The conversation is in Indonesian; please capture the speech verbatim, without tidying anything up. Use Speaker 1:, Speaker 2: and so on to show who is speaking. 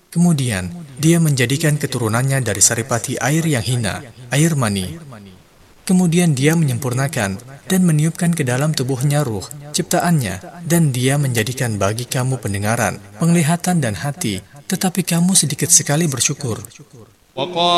Speaker 1: Kemudian, dia menjadikan keturunannya dari saripati air yang hina, air mani. Kemudian dia menyempurnakan dan meniupkan ke dalam tubuhnya ruh, ciptaannya, dan dia menjadikan bagi kamu pendengaran, penglihatan dan hati, tetapi kamu sedikit sekali bersyukur.